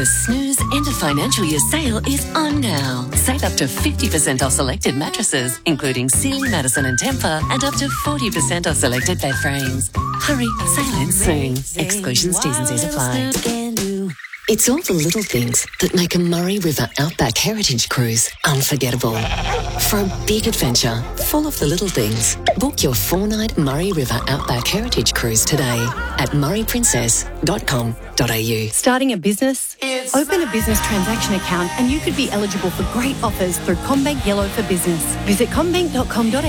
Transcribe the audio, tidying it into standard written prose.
The Snooze end of financial year sale is on now. Save up to 50% off selected mattresses, including Sealy, Madison and Tempur, and up to 40% off selected bed frames. Hurry, sale ends soon. Exclusions, T's and C's apply. It's all the little things that make a Murray River Outback Heritage Cruise unforgettable. For a big adventure full of the little things, book your 4-night Murray River Outback Heritage Cruise today at murrayprincess.com.au. Starting a business? Open a business transaction account and you could be eligible for great offers through CommBank Yellow for Business. Visit commbank.com.au